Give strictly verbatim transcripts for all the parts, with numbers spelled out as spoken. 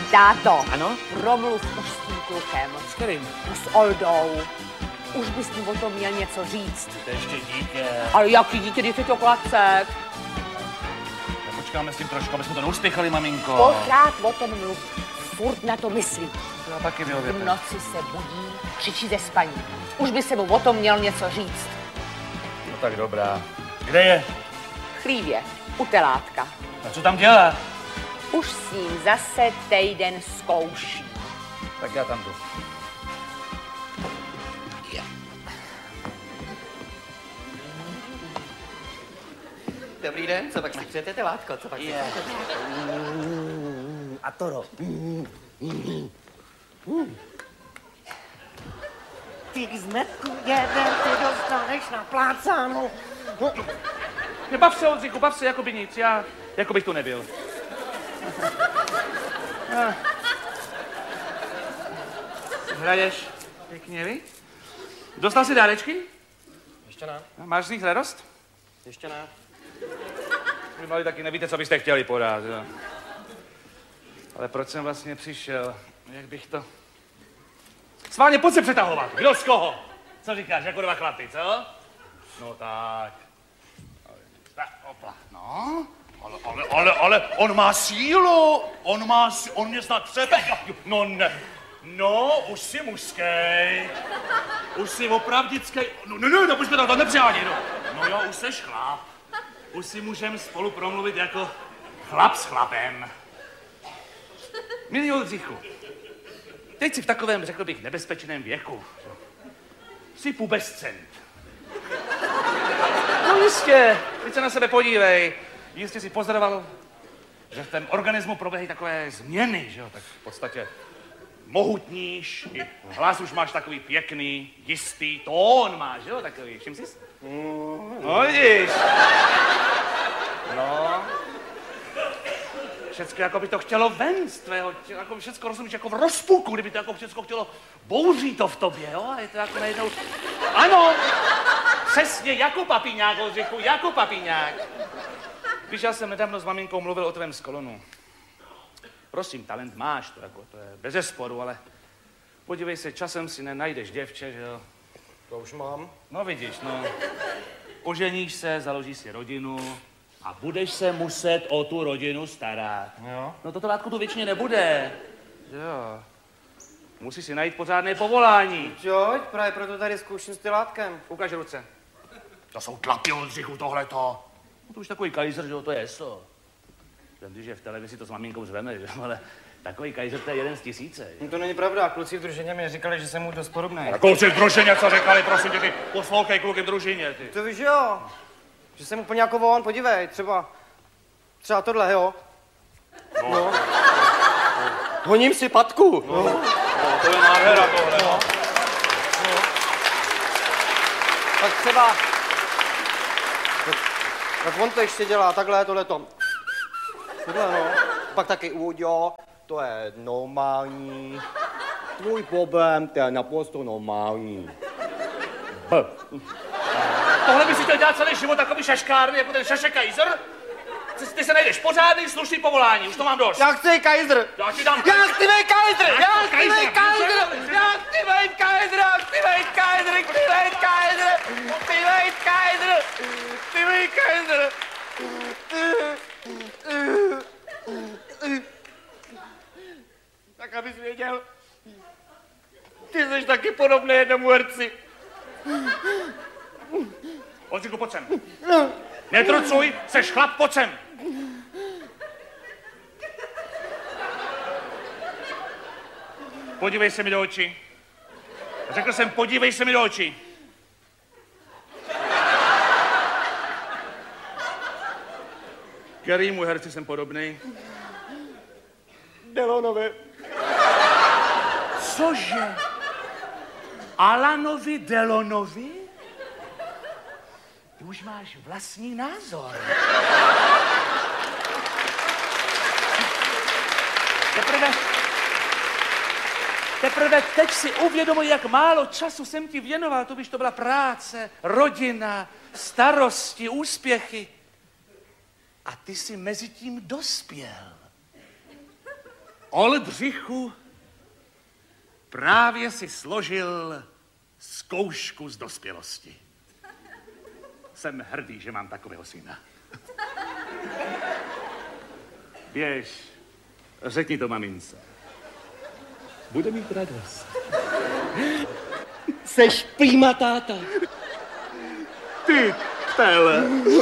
Táto. Ano? Promluv už s tím klukem. S kterým? S Oldou. Už bys mu o tom měl něco říct. To je ještě dítě. Ale jaký dítě, když je to klacek? Počkáme s tím trošku, aby jsme to neuspěchali, maminko. Pořád o tom mluv. Furt na to myslí. To já taky měl V noci se budí, křičí ze spaní. Už by se mu o tom měl něco říct. No tak dobrá. Kde je? V chlívě, u telátka. A co tam dělá? Už s ním zase týden zkouší. Tak já tam jdu. Dobrý den, co pak si přejete telátko, co pak si přejete? A Toro. Ty zmetku jeden, ty dostaneš na plácánu. Nebav se, Oldřichu, bav se, jako by nic. Já, jako bych tu nebyl. Hraješ pěkně, vy? Dostal jsi dárečky? Ještě ne. Máš z nich radost? Ještě ne. Vy mali taky nevíte, co byste chtěli podat, jo. Ale proč jsem vlastně přišel? Jak bych to... Sválně, pojď se přetahovat. Kdo z koho? Co říkáš, jako dva chlapy, co? No tak. Tak, opla. No, ale, ale, ale, ale, on má sílu. On má sílu. On mě snad přete. No ne. No, už jsi mužskej. Už jsi opravdický. No, no, no, no, už to nepřihání, no. No jo, už seš chlap. Už si můžeme spolu promluvit jako chlap s chlapem. Milý Oldřichu, teď jsi v takovém, řekl bych, nebezpečném věku. Jsi pubescent. No jistě, teď se na sebe podívej. Jistě si pozoroval, že v tom organismu proběhají takové změny, že jo? Tak v podstatě mohutníš, i hlas už máš takový pěkný, jistý, tón máš, jo? Takový, všim jsi? No vidíš. No. Všecko jako by to chtělo ven z tvého, jako všecko rozumíš, jako v rozpůlku, kdyby to jako všecko chtělo, bouří to v tobě, jo? A je to jako najednou, ano, přesně, jako papíňák, Oldřichu, jako papíňák. Víš, já jsem nedávno s maminkou mluvil o tvém skolonu. Prosím, talent máš, to, jako, to je bezesporu, ale podívej se, časem si nenajdeš děvče, že jo? To už mám. No vidíš, no. Oženíš se, založíš si rodinu a budeš se muset o tu rodinu starat. Jo. No toto látko tu většině nebude. Jo. Musíš si najít pořádné povolání. Jo, právě proto tady zkouším s telátkem. Ukaž ruce. To jsou tlapy, Oldřichu, tohleto. No to už takový kajzer, že jo, to je so. Ten, když je v televizi, to s maminkou zveme, že? Ale takový kajzer, to je jeden z tisíce. No to není pravda, kluci v družině mi říkali, že jsem mu dost podobný. A kluci v družině, co říkali, prosím tě, ty poslouchej kluky v družině, ty. To víš, jo. Že jsem úplně jako on, podívej, třeba, třeba tohle, jo. No. No. Honím si patku. No. No, to je nádhera tohle. No. No. Tak třeba, tak, tak on to ještě dělá takhle, tohleto. Tohle, no. Pak taky Uďo, to je normální. Tvůj problém, to je naprosto normální. B. Tohle by si chtěl dělat celý život takový šaškárny, jako ten Šašek Kajzer? Ty, ty se najdeš pořádný, slušný povolání, už to mám dost. Já chci Kajzer! Já ti dám... Já chci být Kajzer! Já chci Kajzer, být Kajzer! Já chci být Kajzer! Já chci být Kajzer! Chci být Kajzer! Chci být Kajzer! Chci být Kajzer! Tak abys věděl, ty jsi taky podobný jednomu herci. Oldřichu, pojď sem. Netrucuj, seš chlap, pojď sem. Podívej se mi do očí. Řekl jsem, podívej se mi do očí. Kterýmu herci jsem podobný? Delonovi. Cože? Alanovi Delonovi? Ty už máš vlastní názor. Teprve, teprve teď si uvědomuji, jak málo času jsem ti věnoval. To byš to byla práce, rodina, starosti, úspěchy. A ty jsi mezi tím dospěl. Oldřichu, právě si složil zkoušku z dospělosti. Jsem hrdý, že mám takového syna. Běž, řekni to mamince. Bude mít radost. Seš prima táta. Ty pele.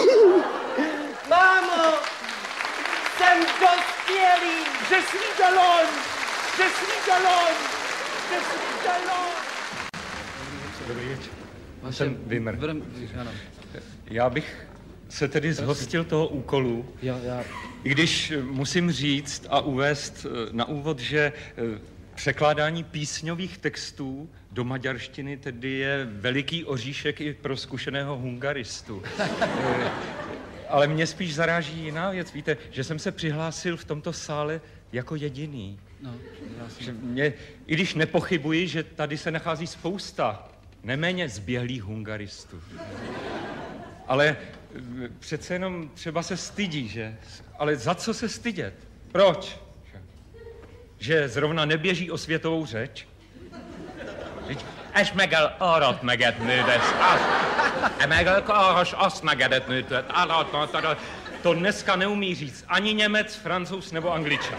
Mámo, jsem dospělý. Že jsi galon, že jsi galon, že jsi galon. Dobrý večer. Jsem Vimr. Ano. Já bych se tedy zhostil toho úkolu, Jo, já... i když musím říct a uvést na úvod, že překládání písňových textů do maďarštiny tedy je veliký oříšek i pro zkušeného hungaristu. Ale mě spíš zaráží jiná věc. Víte, že jsem se přihlásil v tomto sále jako jediný. No, já Že mě, i když nepochybuji, že tady se nachází spousta neméně zběhlých hungaristů. Ale přece jenom třeba se stydí, že? Ale za co se stydět? Proč? Že zrovna neběží o světovou řeč? És meg el arrat meget nődes, azt, meg el arras azt megedet nődet, arrat, to dneska neumí říct ani Němec, Francouz nebo Angličan.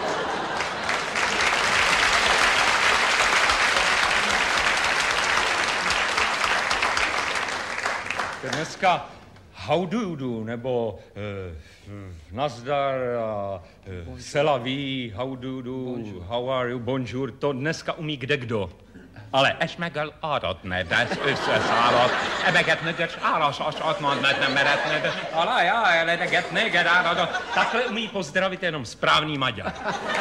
Dneska how do you do, nebo uh, nazdar, a uh, selaví, how do you do, bonjour. How are you, bonjour, to dneska umí kde kdo. Ale és meg el aratnedes összeszállott, ebeget nögyes áras, as atmand nem meretnedes, alá, já, eleget neged áradot. Takhle umí pozdravit jenom správný Maďar.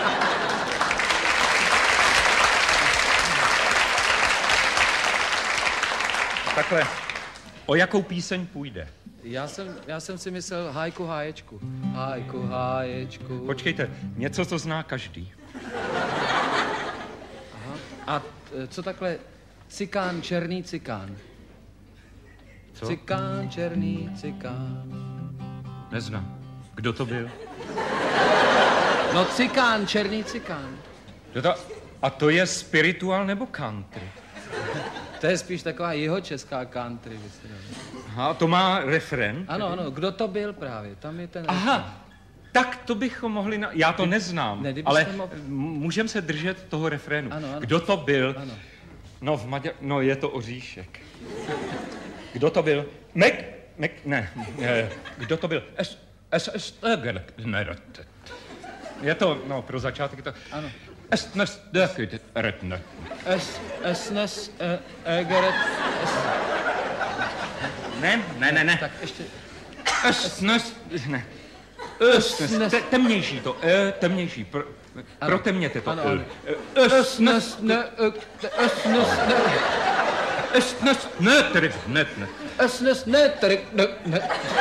Takhle, o jakou píseň půjde? Já jsem, já jsem si myslel hájku háječku. Hájku háječku. Počkejte, něco, co zná každý. Aha. A e, co takhle cikán, černý cikán? Co? Cikán, černý cikán. Neznám. Kdo to byl? No cikán, černý cikán. Kdo to... A to je spiritual nebo country? To je spíš taková jihočeská country. Aha, to má refren? Ano, ano, kdo to byl právě, tam je ten Aha, refren. tak to bychom mohli... Na... Já to neznám, Ne, ale mohl... můžeme se držet toho refrénu. Ano, ano. Kdo to byl? Ano. No, v Maďar... No, je to oříšek. Kdo to byl? Mek... Mek... Ne. Kdo to byl? Es... Es... Es... Je to, no, pro začátek je to... Ano. Es... Nes... Dökyt... Rötnö. Es... Esnes... Egeret... Ne, ne, ne, ne. Tak ještě... Esnes... Ne. Esnes... Te, temnější to. E, temnější. Pro, protemněte to. Ano, ano. Esnes... Ne... Esnes... Ne... Esnes... Ne, tedy... Ne, ne. Esnes... Ne... Tedy... Ne... Ne...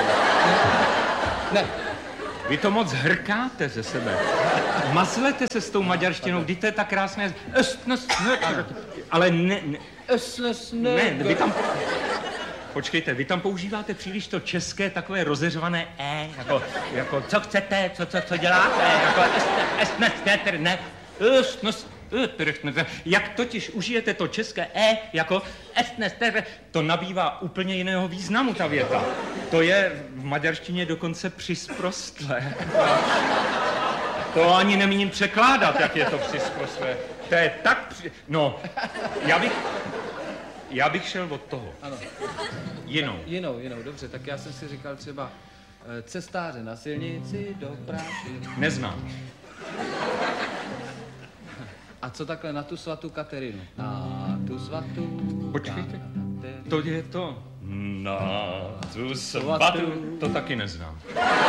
Ne. Vy to moc hrkáte ze sebe. Mazlete se s tou maďarštinou, kdy to je tak krásné. Esnes... Ne... Ale ne... ne. Esnes... Ne... Ne, vy tam... Počkejte, vy tam používáte příliš to české takové rozeřvané e, jako, jako co chcete, co, co, co děláte, jako esnes, ne, ne, esnes, ne, jak totiž užijete to české e, jako esnes, to nabývá úplně jiného významu ta věta. To je v maďarštině dokonce přisprostlé. To ani nemíním překládat, jak je to přisprostlé. To je tak při... No, já bych... Já bych šel od toho. Ano. Jinou. Jinou, jinou, dobře, tak já jsem si říkal třeba e, cestáře na silnici do práši. Neznám. A co takhle na tu svatou Katerinu? Na tu svatou Počkejte, Katerinu. to je to. Na tu svatou, to taky neznám.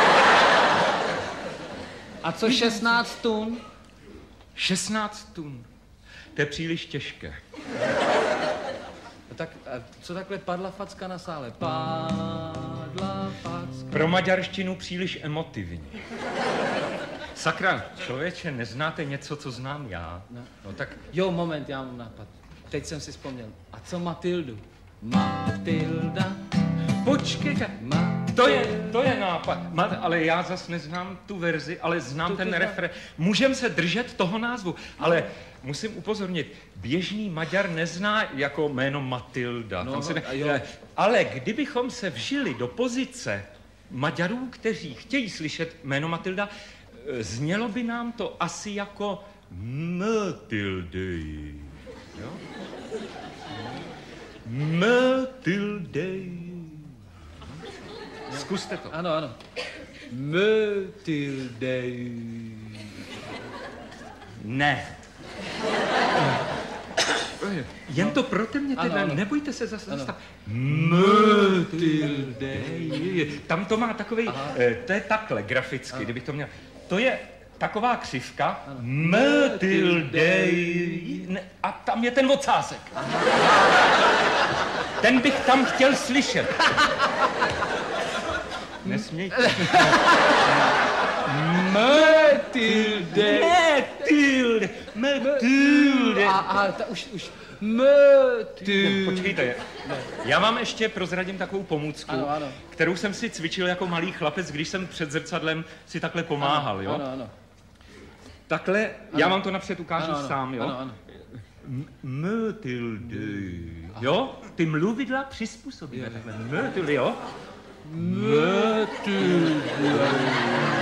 A co šestnáct tun? šestnáct tun. To je příliš těžké. Tak a co takhle padla facka na sále? Padla facka. Pro maďarštinu příliš emotivní. Sakra, člověče, neznáte něco, co znám já? No. No tak... Jo, moment, já mám nápad. Teď jsem si vzpomněl. A co Matildu? Matilda. Počkejte. Ma... To je, to je nápad. Ma- ale já zas neznám tu verzi, ale znám To ty ten zná- refren. Můžem se držet toho názvu, ale musím upozornit, běžný Maďar nezná jako jméno Matilda. No, Tam se ne... a jo. Ale kdybychom se vžili do pozice Maďarů, kteří chtějí slyšet jméno Matilda, znělo by nám to asi jako Matildy. Jo? Matildy. Zkuste to. Ano, ano. Matilde. Ne. Jen to pro mě teda, Ano, ano. nebojte se zase Ano. zastav. Matilde. Tam to má takový, eh, to je takhle graficky, Ano. kdybych to měl. To je taková křivka. Matilde. Ne, a tam je ten ocásek. Ten bych tam chtěl slyšet. Nesmějte. Matilde. Matilde. Matilde. A, a ta už, už. Matilde. Počkejte, já vám ještě prozradím takovou pomůcku, Ano, ano. kterou jsem si cvičil jako malý chlapec, když jsem před zrcadlem si takhle pomáhal, jo? Ano, ano. Takhle, já vám to napřed ukážu Ano, ano. sám, jo? Ano, ano. M- Matilde, jo? Ty mluvidla přizpůsobíme takhle. Matilde, jo? Matilde.